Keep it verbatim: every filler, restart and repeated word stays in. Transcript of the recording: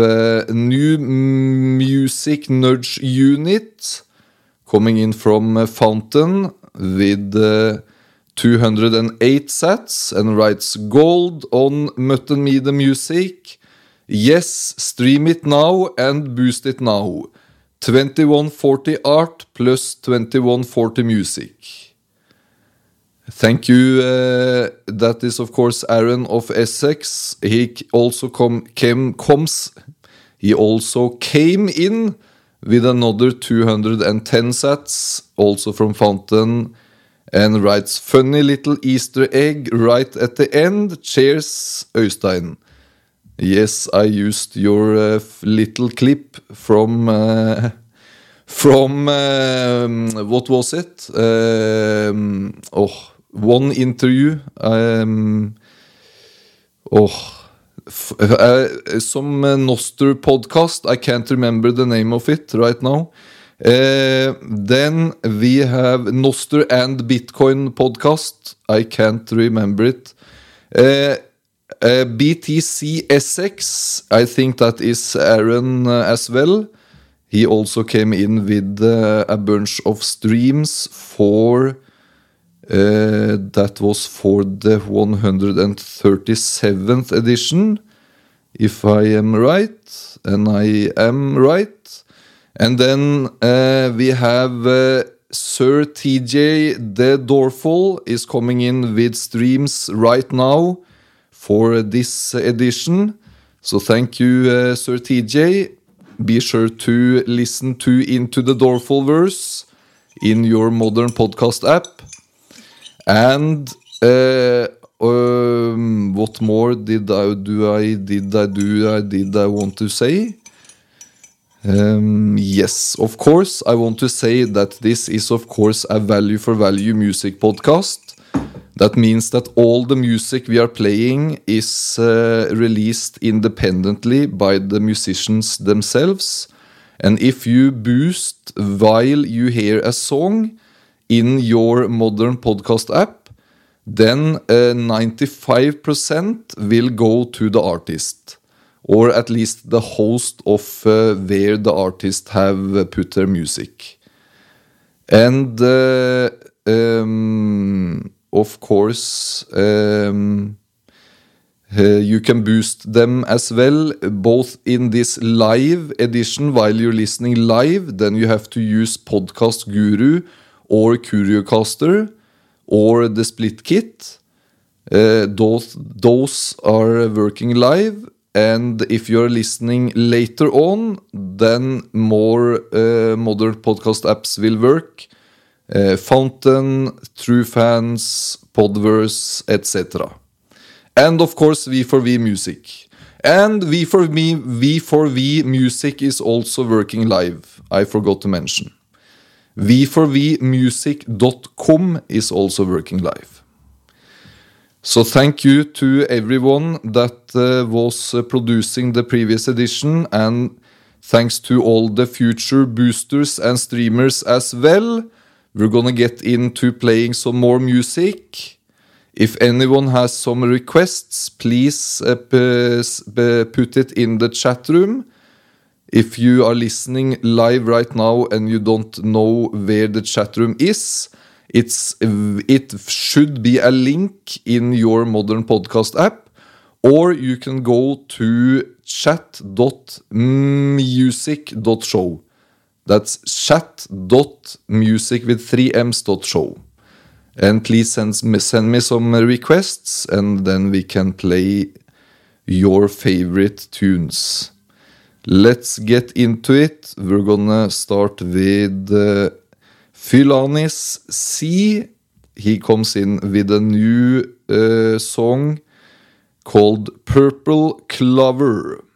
Uh, new music nudge unit coming in from uh, Fountain with uh, two hundred eight sats and writes gold on Mutton Me the Music. Yes, stream it now and boost it now. twenty-one forty art plus twenty-one forty music. Thank you. Uh, that is of course Aaron of Essex. He also come came comes. He also came in with another two hundred ten sats, also from Fountain, and writes funny little Easter egg right at the end. Cheers, Øystein. Yes, I used your uh, little clip from uh, from um, what was it? Um, oh, one interview. Um, oh, f- uh, some uh, Noster podcast. I can't remember the name of it right now. Uh, then we have Noster and Bitcoin podcast. I can't remember it. Uh, Uh, B T C Essex, I think that is Aaron uh, as well. He also came in with uh, a bunch of streams for, uh, that was for the one hundred thirty-seventh edition, if I am right, and I am right. And then uh, we have uh, Sir T J the Dorful is coming in with streams right now for this edition. So thank you, uh, Sir T J. Be sure to listen to Into the Dorful Verse in your modern podcast app. And uh, um, what more did I do? I did I do? I did I want to say? Um, yes, of course. I want to say that this is, of course, a value for value music podcast. That means that all the music we are playing is uh, released independently by the musicians themselves. And if you boost while you hear a song in your modern podcast app, then uh, ninety-five percent will go to the artist, or at least the host of uh, where the artist have put their music. And uh, um, of course, um, uh, you can boost them as well, both in this live edition while you're listening live. Then you have to use Podcast Guru or Curiocaster or the Split Kit. Uh, those, those are working live. And if you're listening later on, then more uh, modern podcast apps will work. Uh, Fountain, TrueFans, Podverse, et cetera. And of course, V four V Music. And V four V, V four V Music is also working live. I forgot to mention. V four V music dot com is also working live. So thank you to everyone that uh, was uh, producing the previous edition, and thanks to all the future boosters and streamers as well. We're gonna get into playing some more music. If anyone has some requests, please uh, p- put it in the chat room. If you are listening live right now and you don't know where the chat room is, it's it should be a link in your modern podcast app, or you can go to chat dot music dot show. That's chat dot music with three m's dot show. And please send me, send me some requests, and then we can play your favorite tunes. Let's get into it. We're gonna start with uh, Phylanis C. He comes in with a new uh, song called Purple Clover.